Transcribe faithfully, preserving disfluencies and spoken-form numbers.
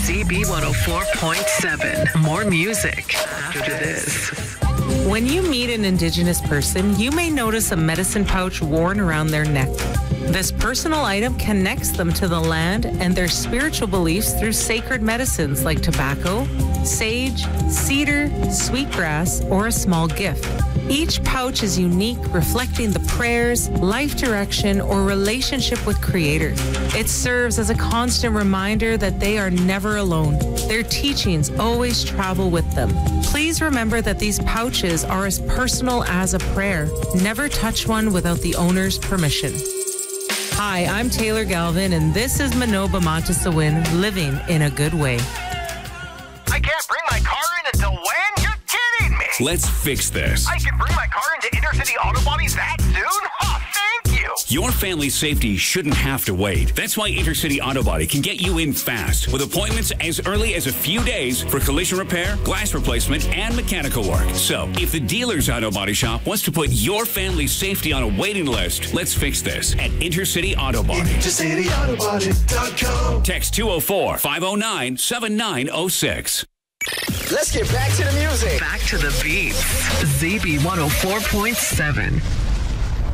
Z B one oh four point seven. More music after this. When you meet an Indigenous person, you may notice a medicine pouch worn around their neck. This personal item connects them to the land and their spiritual beliefs through sacred medicines like tobacco, sage, cedar, sweetgrass, or a small gift. Each pouch is unique, reflecting the prayers, life direction, or relationship with Creator. It serves as a constant reminder that they are never alone. Their teachings always travel with them. Please remember that these pouches are as personal as a prayer. Never touch one without the owner's permission. Hi, I'm Taylor Galvin, and this is Manoba Montesawin, living in a good way. I can't bring my car in until when? You're kidding me! Let's fix this. I can bring my car into Intercity Auto Body that soon? Oh, thank you! Your family's safety shouldn't have to wait. That's why Intercity Auto Body can get you in fast with appointments as early as a few days for collision repair, glass replacement, and mechanical work. So, if the dealer's auto body shop wants to put your family's safety on a waiting list, let's fix this at Intercity Auto Body. Intercity Auto Body dot com. Text two oh four, five oh nine, seven nine oh six. Let's get back to the music. Back to the beats. Z B one oh four point seven.